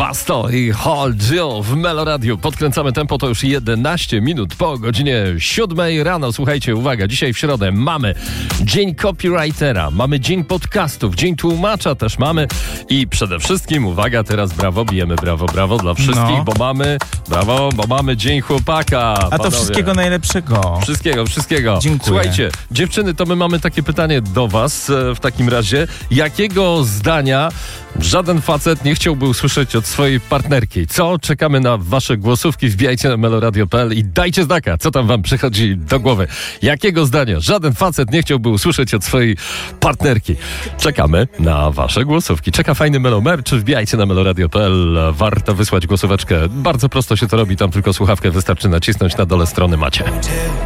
Basto i Hold You w Meloradiu. Podkręcamy tempo, to już 11 minut po godzinie 7 rano. Słuchajcie, uwaga, dzisiaj w środę mamy Dzień Copywritera, mamy Dzień Podcastów, Dzień Tłumacza też mamy i przede wszystkim, uwaga, teraz brawo, bijemy brawo dla wszystkich, bo mamy Dzień Chłopaka. A to panowie. wszystkiego najlepszego. Wszystkiego. Dziękuję. Słuchajcie, dziewczyny, to my mamy takie pytanie do was w takim razie. Jakiego zdania żaden facet nie chciałby usłyszeć od swojej partnerki? Co? Czekamy na wasze głosówki. Wbijajcie na meloradio.pl i dajcie znaka, co tam wam przychodzi do głowy. Jakiego zdania żaden facet nie chciałby usłyszeć od swojej partnerki? Czekamy na wasze głosówki. Czeka fajny melomerch. Wbijajcie na meloradio.pl. Warto wysłać głosóweczkę. Bardzo prosto się to robi. Tam tylko słuchawkę wystarczy nacisnąć. Na dole strony macie.